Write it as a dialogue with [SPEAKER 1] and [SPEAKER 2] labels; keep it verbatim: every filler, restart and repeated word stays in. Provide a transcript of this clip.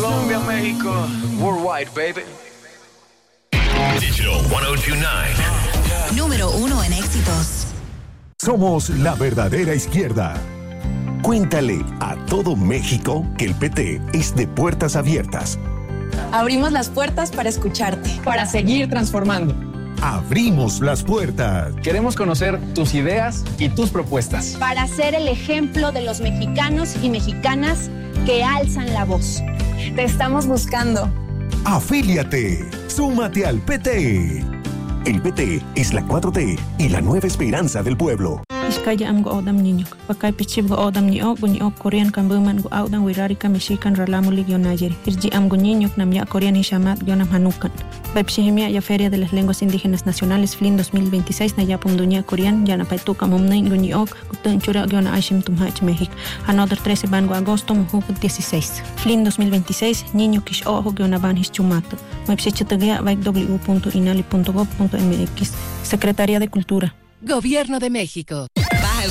[SPEAKER 1] Colombia, México, worldwide, baby.
[SPEAKER 2] Digital ciento dos punto nueve.
[SPEAKER 3] Número uno en éxitos.
[SPEAKER 4] Somos la verdadera izquierda. Cuéntale a todo México que el P T es de puertas abiertas.
[SPEAKER 5] Abrimos las puertas para escucharte.
[SPEAKER 6] Para seguir transformando.
[SPEAKER 4] Abrimos las puertas.
[SPEAKER 6] Queremos conocer tus ideas y tus propuestas.
[SPEAKER 7] Para ser el ejemplo de los mexicanos y mexicanas que alzan la voz.
[SPEAKER 5] Te estamos buscando.
[SPEAKER 4] Afíliate. Súmate al P T. El P T es la cuatro T y la nueva esperanza del pueblo.
[SPEAKER 8] Iskaya am go odam niñok. Pakai pichib go odam niok, go niok Korean kan buman go audan wirari ka mishikan ralamulig yon ayer. Irji am go niñok nam ya Korean ishamat yonam hanukan. Baipsihimia ya Feria de las Lenguas Indígenas Nacionales F L I N dos mil veintiséis na ya pumdunya Korean ya na paituka mumnain go niok kutun chura yon aishim tumhach México. Another trece ban go agosto muhuk dieciséis. F L I N dos mil veintiséis niño kish ojo yon aban his chumato. Maipsichitagia vaik w punto inali punto gov punto m x. Secretaría de Cultura.
[SPEAKER 3] Gobierno de México.